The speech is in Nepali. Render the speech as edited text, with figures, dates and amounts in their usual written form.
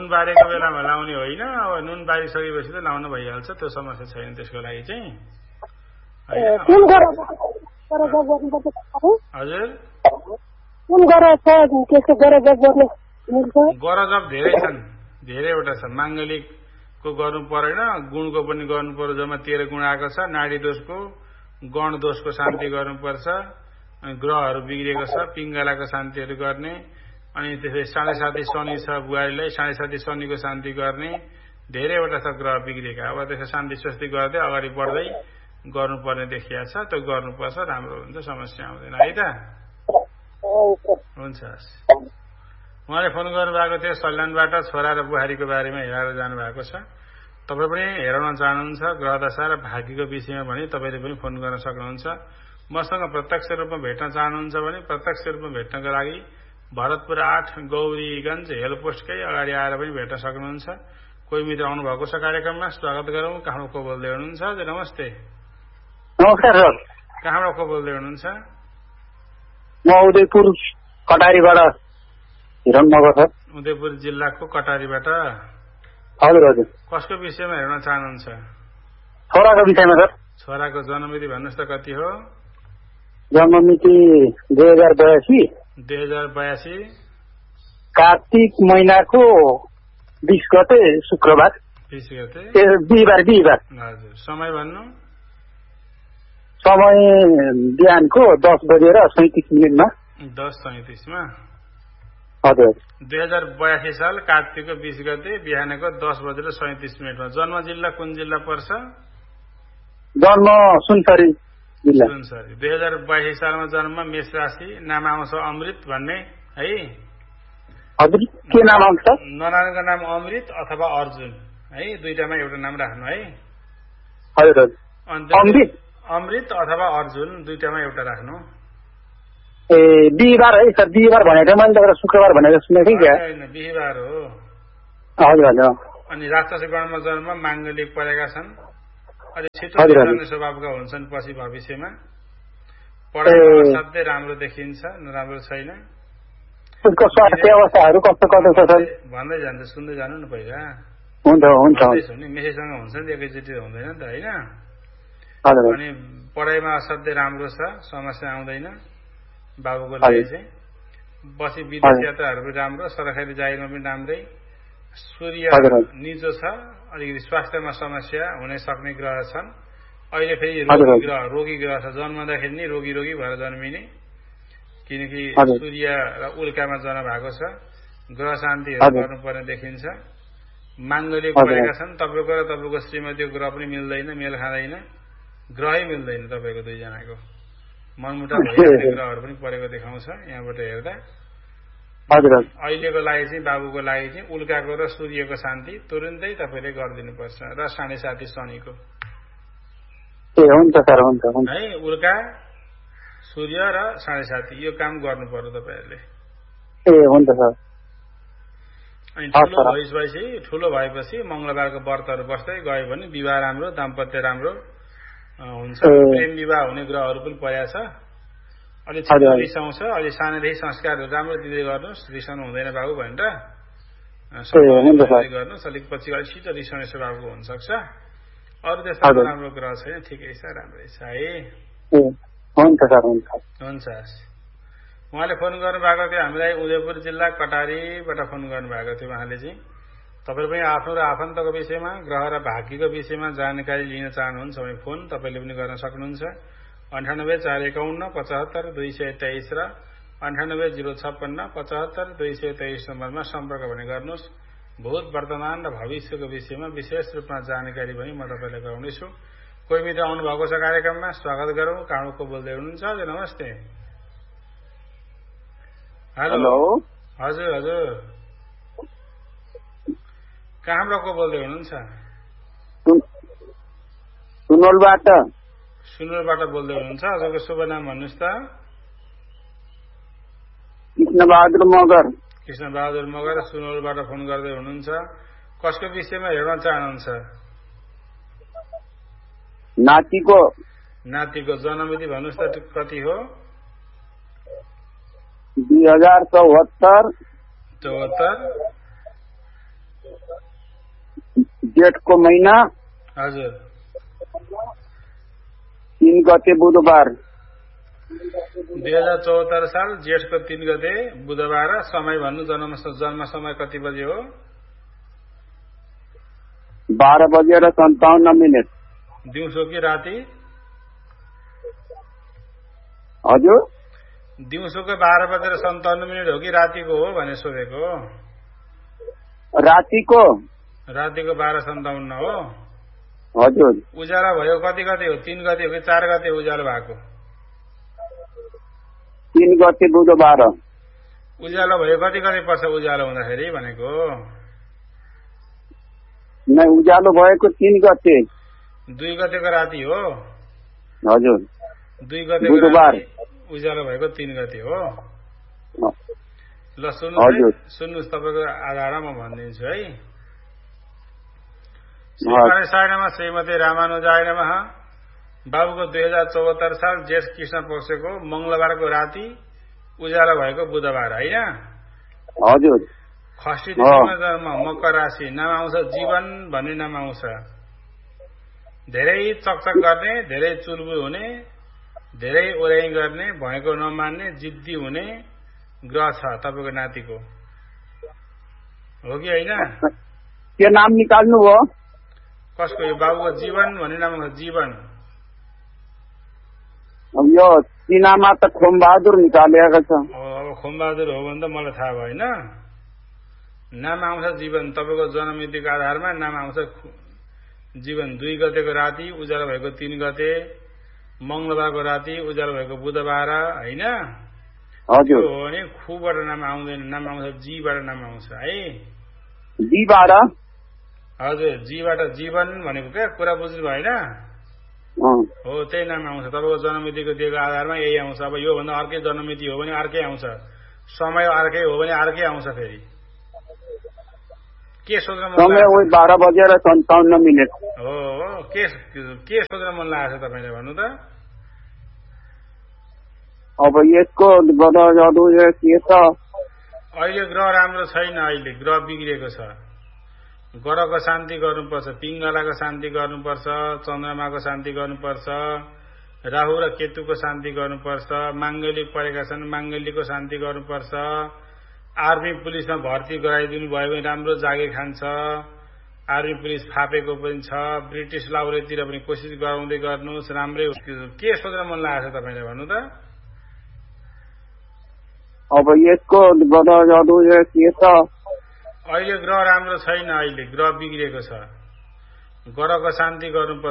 नुन बारेको बेलामा लाउने होइन, अब नुन बारिसकेपछि त लाउनु भइहाल्छ, त्यो समस्या छैन त्यसको लागि चाहिँ। हजुर गरजब धेरै छन्, धेरैवटा छ। माङ्गलिकको गर्नु परेन, गुणको पनि गर्नु पर्यो, जम्मा 13 गुण आएको छ। नाडी दोषको, गण दोषको शान्ति गर्नुपर्छ, ग्रहहरू बिग्रेको छ पिङ्गलाको शान्तिहरू गर्ने, अनि त्यसै 7.5 शनि छ बुहारीलाई, 7.5 शनिको शान्ति गर्ने, धेरैवटा छ ग्रह बिग्रेका। अब त्यसको शान्ति स्वस्ति गर्दै अगाडि बढ्दै गर्नुपर्ने देखिया छ, त्यो गर्नुपर्छ, राम्रो हुन्छ, समस्या आउँदैन है त। हुन्छ। उहाँले फोन गर्नुभएको थियो सल्यानबाट, छोरा र बुहारीको बारेमा हेरेर जानुभएको छ। तपाईँ पनि हेराउन चाहनुहुन्छ ग्रह दशा र भाग्यको विषयमा भने तपाईँले पनि फोन गर्न सक्नुहुन्छ। मसँग प्रत्यक्ष रूपमा भेट्न चाहनुहुन्छ भने प्रत्यक्ष रूपमा भेट्नको लागि भरतपुर 8 गौरीगञ्ज हेलपोस्टकै अगाडि आएर पनि भेट्न सक्नुहुन्छ। कोही मित्र आउनुभएको छ कार्यक्रममा, स्वागत गरौँ। कहाँबाट को बोल्दै हुनुहुन्छ? हजुर नमस्ते। नमस्कार सर। कहाँबाट को बोल्दै हुनुहुन्छ? म उदयपुर कटारीबाट हिरण मगर सर। उदयपुर जिल्लाको कटारीबाट। हजुर हजुर। कसको विषयमा हेर्न चाहनुहुन्छ? छोराको विषयमा सर। छोराको जन्ममिति भन्नुहोस् त कति हो? जन्ममिति 2082। 2082 कार्तिक महिनाको 20 गते शुक्रबार। 20 गते बिहिबार। हजुर। समय भन्नु? समय बिहानको 10:37 10:37 मा। हजुर। 2082 साल कार्तिकको 20 गते बिहानको 10:37 मा। जन्म जिल्ला कुन जिल्ला पर्छ? जन्म सुनसरी जिल्ला। सुनसरी। 2082 सालमा जन्म, मेष राशि, नाम आउँछ अमृत भन्ने है। हजुर के नाम आउँछ? नारायणको नाम अमृत अथवा अर्जुन है, दुईटामा एउटा नाम राख्नु है। हजुर हजुर। अमृत अथवा अर्जुन दुईटामा एउटा राख्नु। ए बिहिबार है सर। बिहिबार भनेको थिएँ मैले, तपाईँ शुक्रबार भनेको सुनेको थिएँ क्या? होइन, बिहिबार हो। हजुर हजुर। अनि राक्षस गणमा जन्म, माङ्गलिक परेका छन्, अलि छिटो गर्ने स्वभावका हुन्छन् पछि भविष्यमा। पढाइमा असाध्यै राम्रो देखिन्छ, नराम्रो छैन। उसको स्वास्थ्य अवस्थाहरू कस्तो छ सर? भन्दै जान्छ, सुन्दै जानु न पहिला। हुन्छ हुन्छ। मेसेसँग हुन्छ नि, एकैचोटि हुँदैन नि त होइन। हजुर। अनि पढाइमा असाध्यै राम्रो छ, समस्या आउँदैन बाबुको लागि चाहिँ। पछि विदेश यात्राहरू पनि राम्रो, सरकारी जागिरमा पनि राम्रै। सूर्य निजो छ, अलिकति स्वास्थ्यमा समस्या हुन सक्ने ग्रह छन्। अहिले फेरि रोगी ग्रह छ, जन्मदाखेरि नै रोगी भएर जन्मिने, किनकि सूर्य र उल्कामा जन्म भएको छ। ग्रह शान्तिहरू गर्नुपर्ने देखिन्छ। माङ्गलिक परेका छन्, तपाईँको र तपाईँको श्रीमतीको ग्रह पनि मिल्दैन, मेल खाँदैन, ग्रहै मिल्दैन तपाईँको दुईजनाको। मनमुटाव भइहाल्ने ग्रहहरू पनि परेको देखाउँछ यहाँबाट हेर्दा। अहिलेको लागि चाहिँ बाबुको लागि चाहिँ उल्काको र सूर्यको शान्ति तुरुन्तै तपाईँले गरिदिनुपर्छ, र 7.5 शनिको है। उल्का, सूर्य र 7.5 यो काम गर्नु पर्यो तपाईँहरूले। अनि ठुलो भएपछि मङ्गलबारको व्रतहरू बस्दै गयो भने विवाह राम्रो, दाम्पत्य राम्रो हुन्छ। प्रेम विवाह हुने ग्रहहरू पनि परेको छ। अलि छिटो रिसाउँछ, अलि सानैदेखि संस्कारहरू राम्रो दिँदै गर्नुहोस्, रिसाउनु हुँदैन बाबु भनेर गर्नुहोस्। अलिक पछि अलिक छिटो रिसाउने स्वभावको हुनसक्छ। अरू त्यस्तो राम्रो ग्रह छैन, ठिकै छ, राम्रै छ है। हुन्छ। उहाँले फोन गर्नुभएको थियो हामीलाई उदयपुर जिल्ला कटारीबाट फोन गर्नुभएको थियो। उहाँले चाहिँ तपाईँ पनि आफ्नो र आफन्तको विषयमा, ग्रह र भाग्यको विषयमा जानकारी लिन चाहनुहुन्छ भने फोन तपाईँले पनि गर्न सक्नुहुन्छ। 98 451 75 223 र 98 056 75 223 नम्बरमा सम्पर्क भने गर्नुहोस्। भूत, वर्तमान र भविष्यको विषयमा विशेष रूपमा जानकारी पनि म तपाईँलाई गराउनेछु। कोही मित्र आउनुभएको छ कार्यक्रममा, स्वागत गरौँ। कहाँको बोल्दै हुनुहुन्छ? हजुर नमस्ते। हेलो। हजुर हजुर। कहाँबाट को बोल्दै हुनुहुन्छ? सुनोलबाट बोल्दै हुनुहुन्छ। हजुरको शुभ नाम भन्नुहोस् त? कृष्णबहादुर मगर। कृष्णबहादुर मगर, सुनोलबाट फोन गर्दै हुनुहुन्छ। कसको विषयमा हेर्न चाहनुहुन्छ? नातिको जन्ममिति भन्नुहोस् त कति हो? 2074। जेठको महिना हजुर 3 गते बुधबार 2074 साल जेठको 3 गते बुधबार। समय भन्नु, जन्म समय कति बजे हो? 12:57 दिउँसो कि राति? हजुर दिउँसोको 12:57 हो कि रातिको हो भने सोधेको? रातिको 12:57 हो। हजुर उज्यालो भयो कति गते हो? 3 गते हो कि 4 गते उज्यालो भएको? 3 गते बुधबार। उज्यालो भयो कति गते पर्छ उज्यालो हुँदाखेरि भनेको? नै उज्यालो भएको 3 गते। 2 गतेको राति हो। हजुर 2 गतेको बुधबार उज्यालो भएको 3 गते हो। ल सुन्नुहोस् तपाईँको आधारमा म भनिदिन्छु है। श्रीगणेशाय नमः, श्रीमती रामानुजाय नमः। बाबुको 2074 साल जेठ कृष्ण पक्षको मंगलबारको राति उज्यालो भएको बुधबार होइन? हजुर खष्टी तिथिमा जन्म, मकर राशि। नाम आउँछ जीवन भन्ने नाम आउँछ। धेरै चकचक गर्ने, धेरै चुलबुल हुने, धेरै ओर्याइ गर्ने, भएको नमान्ने, जिद्दी हुने ग्रह छ तपाईँको नातिको, हो कि होइन? के नाम निकाल्नु हो? कसको? यो बाबुको जीवन भन्ने नाम आउँछ। जीवन अब यो चिनामा त खोमबहादुर निकालेको छ। अब खोमबहादुर हो भने त मलाई थाहा भएन। नाम आउँछ जीवन। तपाईँको जन्ममितिको आधारमा नाम आउँछ जीवन। 2 गतेको राति उज्यालो भएको 3 गते, मंगलबारको राति उज्यालो भएको बुधबार होइन? हजुर हो भने खुबाट नाम आउँदैन, नाम आउँछ जीबाट नाम आउँछ है। जीबाट? हजुर जीबाट जीवन भनेको क्या कुरा बुझ्नु भएन? हो त्यही नाम आउँछ। तपाईँको जन्ममितिको दिएको आधारमा यही आउँछ। अब यो भन्दा अर्कै जन्ममिति हो भने अर्कै आउँछ, समय अर्कै हो भने अर्कै आउँछ। फेरि के सोध्न मन लाग्छ? 12:57 हो के सोध्न मन लागेको छ तपाईँले भन्नु त? अब यसको गदजदु के छ? अहिले ग्रह राम्रो छैन, अहिले ग्रह बिग्रिएको छ। ग्रहको शान्ति गर्नुपर्छ, पिङ्गलाको शान्ति गर्नुपर्छ, चन्द्रमाको शान्ति गर्नुपर्छ, राहु र केतुको शान्ति गर्नुपर्छ, माङ्गलिक परेका छन् माङ्गलिकको शान्ति गर्नुपर्छ, आर्मी पुलिसमा भर्ती गराइदिनु भयो भने राम्रो जागिर खान्छ। आर्मी पुलिस फापेको पनि छ। ब्रिटिस लाउरेतिर पनि कोसिस गराउँदै गर्नुहोस्, राम्रै। के सोध्न मन लागेको छ तपाईँले भन्नु त? अब यसको गदजदु के छ? अहिले ग्रह राम्रो छैन, अहिले ग्रह बिग्रिएको छ। ग्रहको शान्ति गर्नुपर्छ।